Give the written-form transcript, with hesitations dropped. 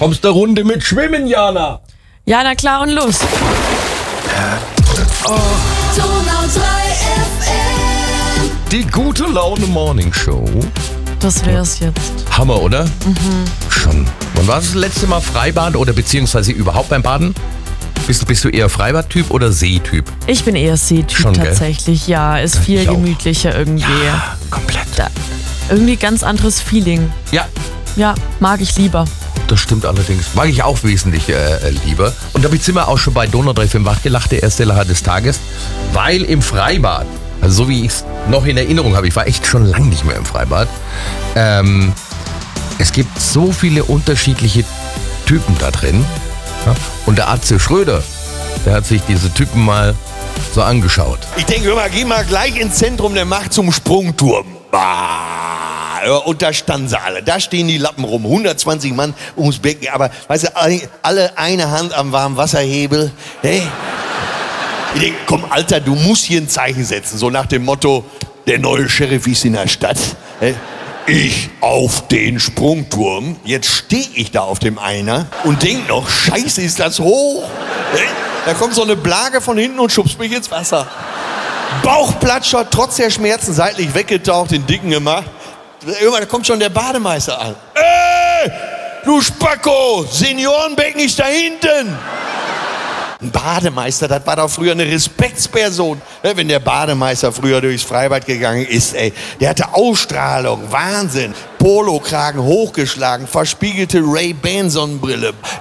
Kommst eine Runde mit schwimmen, Jana? Ja, na klar und los. Donau 3 FM. Die gute Laune Morning Show. Das wär's jetzt. Hammer, oder? Schon. Wann war das letzte Mal Freibad oder beziehungsweise überhaupt beim Baden? Bist du eher Freibad-Typ oder See-Typ? Ich bin eher See-Typ Schon, gell? tatsächlich. Ja, ist viel ich auch. gemütlicher irgendwie. Komplett. Irgendwie ganz anderes Feeling. Ja, Ja, mag ich lieber. das stimmt allerdings. Mag ich auch wesentlich lieber. Und damit sind wir auch schon bei Donau 3 FM wachgelacht, der erste Lacher des Tages. Weil im Freibad, also so wie ich es noch in Erinnerung habe, ich war echt schon lange nicht mehr im Freibad, es gibt so viele unterschiedliche Typen da drin. Ja? Und der Atze Schröder, der hat sich diese Typen mal so angeschaut. Ich denke, hör mal, geh mal gleich ins Zentrum der Macht zum Sprungturm. Bah. Und da standen sie alle. Da stehen die Lappen rum. 120 Mann ums Becken. Aber, weißt du, alle eine Hand am warmen Wasserhebel. Hey. Ich denke, komm, Alter, du musst hier ein Zeichen setzen. So nach dem Motto, der neue Sheriff ist in der Stadt. Hey. Ich auf den Sprungturm. Jetzt stehe ich da auf dem Einer und denk noch, scheiße, ist das hoch. Hey. Da kommt so eine Blage von hinten und schubst mich ins Wasser. Bauchplatscher, trotz der Schmerzen, seitlich weggetaucht, den Dicken gemacht. Irgendwann kommt schon der Bademeister an. Ey, du Spacko, Seniorenbecken ist da hinten. Ein Bademeister, das war doch früher eine Respektsperson. Wenn der Bademeister früher durchs Freibad gegangen ist, ey, der hatte Ausstrahlung, Wahnsinn. Polokragen hochgeschlagen, verspiegelte Ray-Ban-Sonnenbrille.